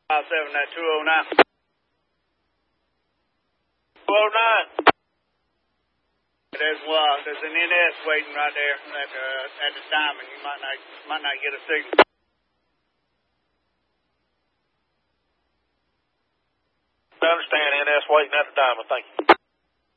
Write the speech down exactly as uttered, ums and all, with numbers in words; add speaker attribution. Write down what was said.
Speaker 1: five seven, that two oh nine. two oh nine. There's, uh, there's an N S waiting right there at, uh, at the diamond. You might not, might not get a signal.
Speaker 2: I understand N S waiting at the diamond. Thank you.